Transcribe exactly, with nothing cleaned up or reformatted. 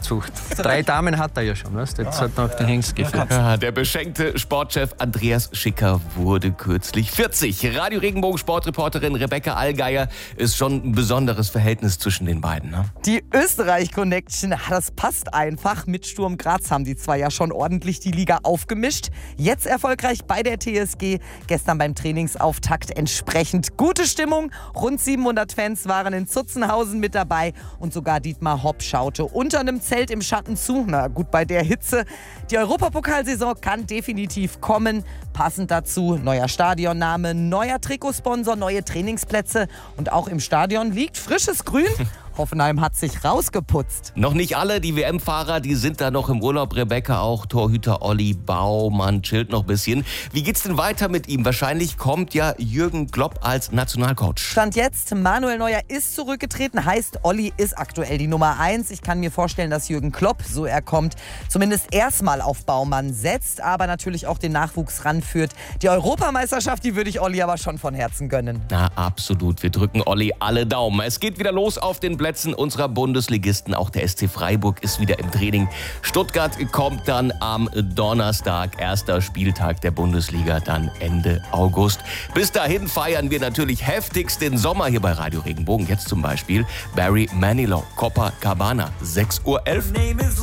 Zucht. Drei Damen hat er ja schon, weißt? Jetzt hat noch den Hengst geführt. Ja, der beschenkte Sportchef Andreas Schicker wurde kürzlich vierzig. Radio Regenbogen Sportreporterin Rebecca Allgeier ist schon ein besonderes Verhältnis zwischen den beiden. Ne? Die Österreich-Connection, das passt einfach. Mit Sturm Graz haben die zwei ja schon ordentlich die Liga aufgemischt. Jetzt erfolgreich bei der T S G. Gestern beim Trainingsauftakt entsprechend gute Stimmung. Rund siebenhundert Fans waren in Zutzenhausen mit dabei und sogar Dietmar Hopp schaute unter einem Zelt im Schatten zu. Na gut, bei der Hitze. Die Europapokalsaison kann definitiv kommen. Passend dazu neuer Stadionname, neuer Trikotsponsor, neue Trainingsplätze und auch im Stadion liegt frisches Grün. Hoffenheim hat sich rausgeputzt. Noch nicht alle, die W M-Fahrer, die sind da noch im Urlaub. Rebecca auch, Torhüter Olli Baumann chillt noch ein bisschen. Wie geht's denn weiter mit ihm? Wahrscheinlich kommt ja Jürgen Klopp als Nationalcoach. Stand jetzt, Manuel Neuer ist zurückgetreten, heißt Olli ist aktuell die Nummer eins. Ich kann mir vorstellen, dass Jürgen Klopp, so er kommt, zumindest erstmal auf Baumann setzt, aber natürlich auch den Nachwuchs ranführt. Die Europameisterschaft, die würde ich Olli aber schon von Herzen gönnen. Na, absolut. Wir drücken Olli alle Daumen. Es geht wieder los auf den Plätzen unserer Bundesligisten. Auch der S C Freiburg ist wieder im Training. Stuttgart kommt dann am Donnerstag, erster Spieltag der Bundesliga, dann Ende August. Bis dahin feiern wir natürlich heftigst den Sommer hier bei Radio Regenbogen. Jetzt zum Beispiel Barry Manilow, Copacabana, sechs Uhr elf.